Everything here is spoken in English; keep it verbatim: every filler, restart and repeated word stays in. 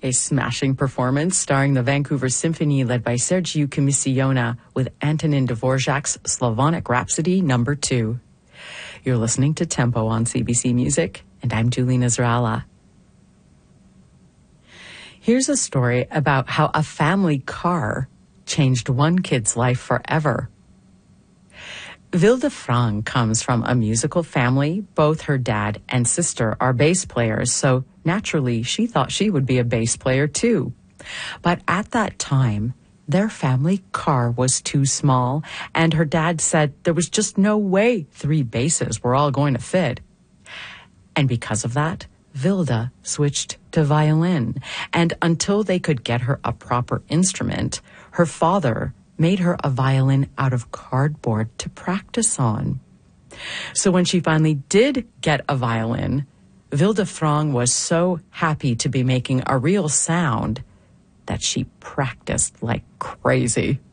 A smashing performance starring the Vancouver Symphony led by Sergiu Comisiona with Antonin Dvorak's Slavonic Rhapsody number two. You're listening to Tempo on C B C Music, and I'm Julie Nasrallah. Here's a story about how a family car changed one kid's life forever. Vilde Frang comes from a musical family. Both her dad and sister are bass players, so naturally she thought she would be a bass player too. But at that time, their family car was too small, and her dad said there was just no way three basses were all going to fit. And because of that, Vilde switched to violin, and until they could get her a proper instrument, her father made her a violin out of cardboard to practice on. So when she finally did get a violin, Vilde Frang was so happy to be making a real sound that she practiced like crazy.